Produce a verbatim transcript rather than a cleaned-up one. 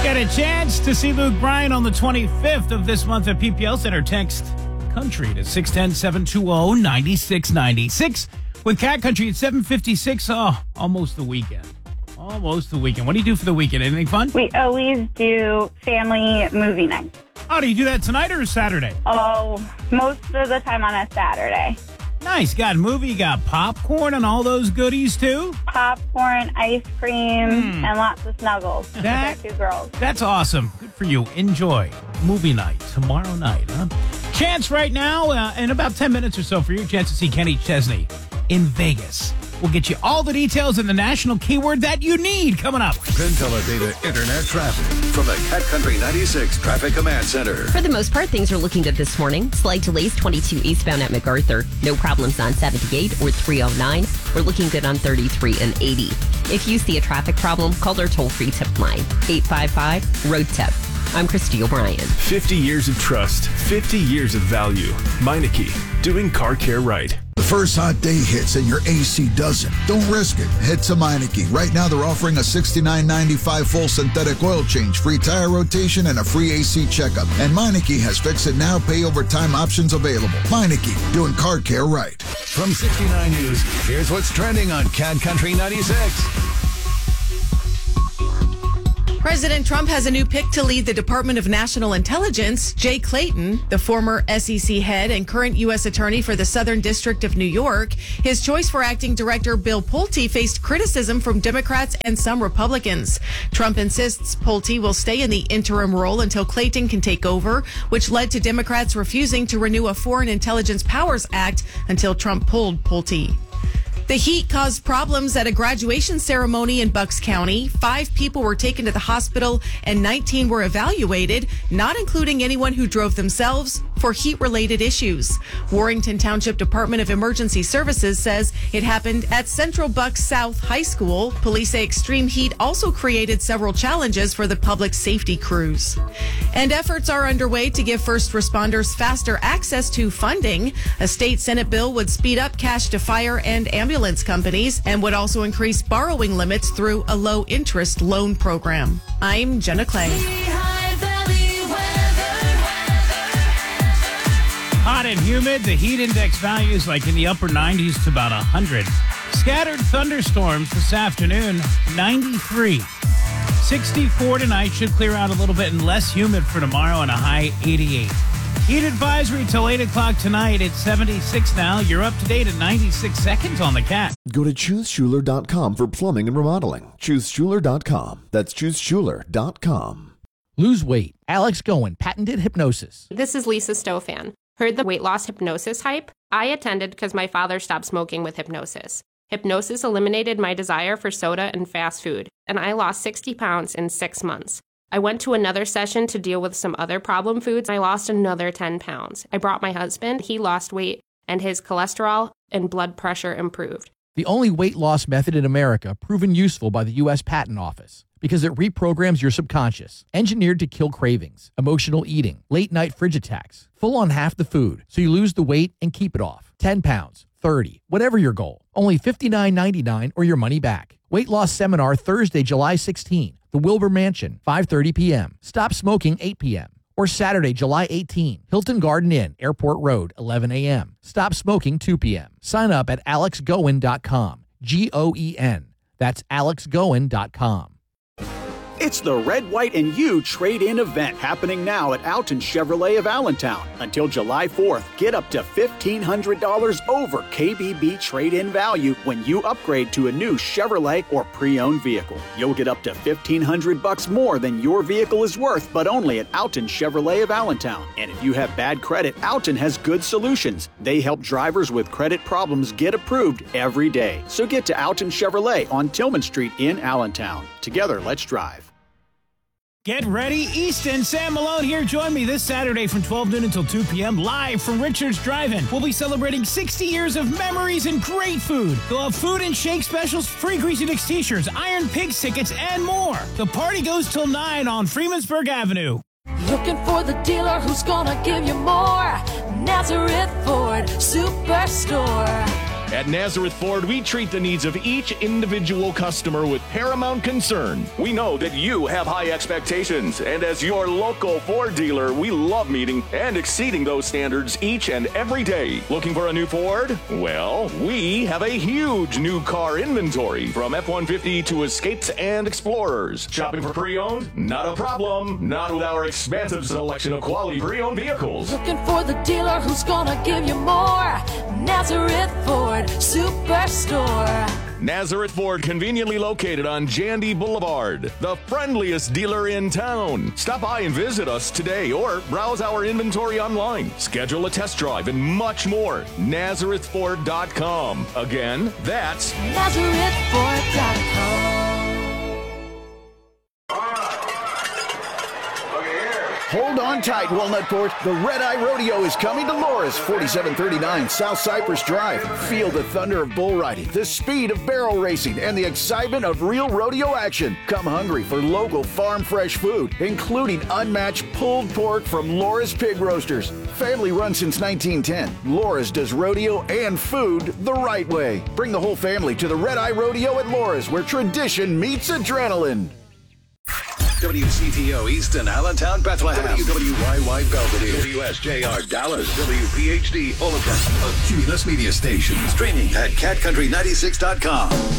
Get a chance to see Luke Bryan on the twenty-fifth of this month at P P L Center. Text country to six one zero, seven two zero, nine six nine six. With Cat Country at seven fifty-six. Oh, almost the weekend. Almost the weekend. What do you do for the weekend? Anything fun? We always do family movie night. Oh, do you do that tonight or Saturday? Oh, most of the time on a Saturday. Nice. Got a movie, you got popcorn and all those goodies too? Popcorn, ice cream, Mm. and lots of snuggles. That- with our two girls. That's awesome. Good for you. Enjoy movie night tomorrow night, huh? Chance right now, uh, in about ten minutes or so, for your chance to see Kenny Chesney in Vegas. We'll get you all the details and the national keyword that you need coming up. PenTeleData Internet traffic from the Cat Country ninety-six Traffic Command Center. For the most part, things are looking good this morning. Slight delays, twenty-two eastbound at MacArthur. No problems on seventy-eight or three oh nine. We're looking good on thirty-three and eighty. If you see a traffic problem, call our toll-free tip line, eight five five, road tip. I'm Christy O'Brien. fifty years of trust, fifty years of value. Meineke, doing car care right. The first hot day hits and your A C doesn't. Don't risk it. Head to Meineke. Right now they're offering a sixty-nine ninety-five full synthetic oil change, free tire rotation, and a free A C checkup. And Meineke has fix it now, pay over time options available. Meineke, doing car care right. From sixty-nine News, here's what's trending on Cat Country ninety-six. President Trump has a new pick to lead the Department of National Intelligence. Jay Clayton, the former S E C head and current U S attorney for the Southern District of New York. His choice for acting director Bill Pulte faced criticism from Democrats and some Republicans. Trump insists Pulte will stay in the interim role until Clayton can take over, which led to Democrats refusing to renew a Foreign Intelligence Powers Act until Trump pulled Pulte. The heat caused problems at a graduation ceremony in Bucks County. Five people were taken to the hospital and nineteen were evaluated, not including anyone who drove themselves, for heat-related issues. Warrington Township Department of Emergency Services says it happened at Central Bucks South High School. Police say extreme heat also created several challenges for the public safety crews. And efforts are underway to give first responders faster access to funding. A state Senate bill would speed up cash to fire and ambulance companies and would also increase borrowing limits through a low-interest loan program. I'm Jenna Clay. Hot and humid. The heat index value is like in the upper nineties to about one hundred. Scattered thunderstorms this afternoon, ninety-three. sixty-four tonight. Should clear out a little bit and less humid for tomorrow and a high eighty-eight. Heat advisory till eight o'clock tonight. It's seventy-six now. You're up to date at ninety-six seconds on the Cat. Go to choose schuler dot com for plumbing and remodeling. choose schuler dot com. That's choose schuler dot com. Lose weight. Alex Goen, patented hypnosis. This is Lisa Stofan. Heard the weight loss hypnosis hype? I attended because my father stopped smoking with hypnosis. Hypnosis eliminated my desire for soda and fast food, and I lost sixty pounds in six months. I went to another session to deal with some other problem foods. I lost another ten pounds. I brought my husband. He lost weight, and his cholesterol and blood pressure improved. The only weight loss method in America proven useful by the U S Patent Office because it reprograms your subconscious, engineered to kill cravings, emotional eating, late night fridge attacks, full on half the food, so you lose the weight and keep it off. ten pounds, thirty, whatever your goal. Only fifty-nine ninety-nine or your money back. Weight loss seminar Thursday, July sixteenth. The Wilbur Mansion, five thirty p.m. Stop smoking, eight p.m. Or Saturday, July eighteenth. Hilton Garden Inn, Airport Road, eleven a.m. Stop smoking, two p.m. Sign up at alex goen dot com. G O E N. That's alex goen dot com. It's the Red, White, and You trade-in event happening now at Alton Chevrolet of Allentown. Until July fourth, get up to fifteen hundred dollars over K B B trade-in value when you upgrade to a new Chevrolet or pre-owned vehicle. You'll get up to fifteen hundred bucks more than your vehicle is worth, but only at Alton Chevrolet of Allentown. And if you have bad credit, Alton has good solutions. They help drivers with credit problems get approved every day. So get to Alton Chevrolet on Tillman Street in Allentown. Together, let's drive. Get ready, Easton. Sam Malone here. Join me this Saturday from twelve noon until two p.m. live from Richards Drive-In. We'll be celebrating sixty years of memories and great food. They'll have food and shake specials, free Greasy Dicks t-shirts, Iron Pigs tickets, and more. The party goes till nine on Freemansburg Avenue. Looking for the dealer who's gonna give you more. Nazareth Ford Superstore. At Nazareth Ford, we treat the needs of each individual customer with paramount concern. We know that you have high expectations, and as your local Ford dealer, we love meeting and exceeding those standards each and every day. Looking for a new Ford? Well, we have a huge new car inventory, from F one fifty to Escapes and Explorers. Shopping for pre-owned? Not a problem. Not with our expansive selection of quality pre-owned vehicles. Looking for the dealer who's gonna give you more. Nazareth Ford Superstore. Nazareth Ford, conveniently located on Jandy Boulevard, the friendliest dealer in town. Stop by and visit us today or browse our inventory online. Schedule a test drive and much more. Nazareth Ford dot com. Again, that's Nazareth Ford dot com. Hold on tight, Walnut Fort. The Red Eye Rodeo is coming to Laura's, forty-seven thirty-nine South Cypress Drive. Feel the thunder of bull riding, the speed of barrel racing, and the excitement of real rodeo action. Come hungry for local farm fresh food, including unmatched pulled pork from Laura's Pig Roasters. Family run since nineteen ten. Laura's does rodeo and food the right way. Bring the whole family to the Red Eye Rodeo at Laura's, where tradition meets adrenaline. W C T O Easton, Allentown, Bethlehem. W W Y Y Belvedere. W S J R Dallas. W P H D Olathe. A Cumulus Media Station. Streaming at cat country ninety-six dot com.